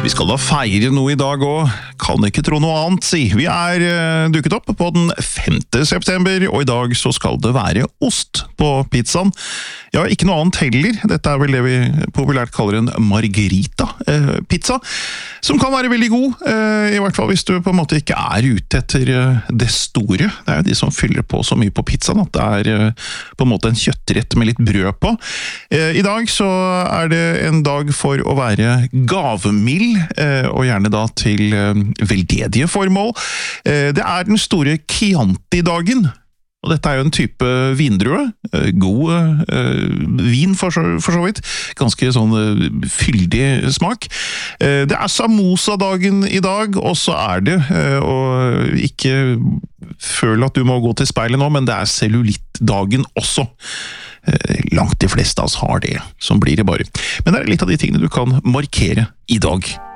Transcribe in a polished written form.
Vi skal da feire noe i dag også, kan ikke tro noe annet, si. Vi dukket opp på den 5. september, og i dag så skal det være ost på pizzaen. Ja, ikke noe annet heller. Dette vel det vi populært kaller en margarita-pizza, som kan være veldig god, i hvert fall hvis du på en måte ikke ute etter det store. Det jo de som fyller på så mye på pizzaen, at det på en måte en kjøttrett med litt brød på. I dag så det en dag for å være gavmild, og gjerne da til veldedige formål. Det den store Chianti-dagen, og dette jo en type vindrue, god vin for så vidt, ganske sånn fyldig smak. Det samosa-dagen i dag, og så det, og ikke føle at du må gå til speilet nå, men det cellulitt-dagen også. Langt de fleste av oss har det, som blir det bare. Men det litt av de tingene du kan markere i dag.